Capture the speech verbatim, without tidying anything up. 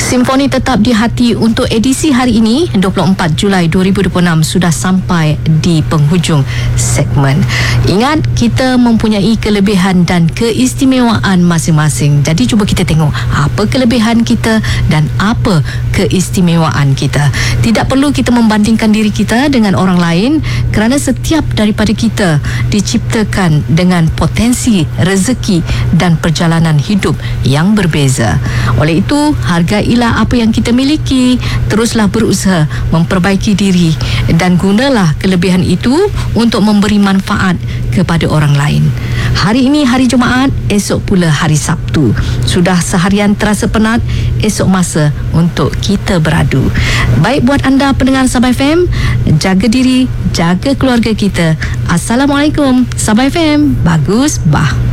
Simfoni Tetap di Hati untuk edisi hari ini dua puluh empat Julai dua ribu dua puluh enam sudah sampai di penghujung segmen. Ingat, kita mempunyai kelebihan dan keistimewaan masing-masing. Jadi cuba kita tengok apa kelebihan kita dan apa keistimewaan kita. Tidak perlu kita membandingkan diri kita dengan orang lain kerana setiap daripada kita diciptakan dengan potensi, rezeki dan perjalanan hidup yang berbeza. Oleh itu, hargailah apa yang kita miliki, teruslah berusaha memperbaiki diri dan gunalah kelebihan itu untuk memberi manfaat kepada orang lain. Hari ini hari Jumaat, esok pula hari Sabtu. Sudah seharian terasa penat, esok masa untuk kita beradu. Baik buat anda pendengar Sabah F M, jaga diri, jaga keluarga kita. Assalamualaikum. Sabah F M, bagus bah.